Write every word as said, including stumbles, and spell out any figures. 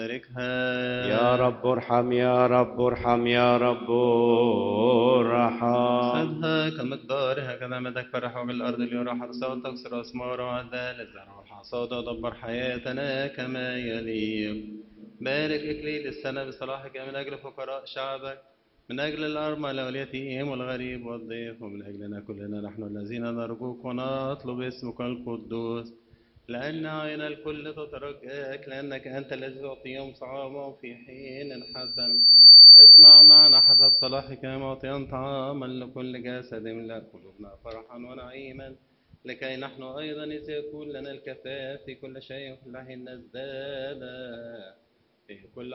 باركها يا رب ارحم يا رب ارحم يا رب ارحم. صدها كمقدارها كذا مدك فرح وجه الأرض اليرى حرصها تكسر أسمارها عدال الزرع والحصاد ودبر حياتنا كما يليق. بارك إكليل السنة بصلاحك من أجل فقراء شعبك، من أجل الأرملة واليتيم والغريب والضيف، ومن أجلنا كلنا نحن الذين نرجوك ونطلب اسمك القدوس. لأن عين الكل تترجاك، لأنك أنت الذي تعطيهم طعامهم في حين حسن. اصنع معنا حسب صلاحك معطيا طعاما لكل جسد، املأ قلوبنا فرحا ونعيما، لكي نحن أيضا إذ يكون لنا الكفاف في كل شيء وفي الحين نزداد في كل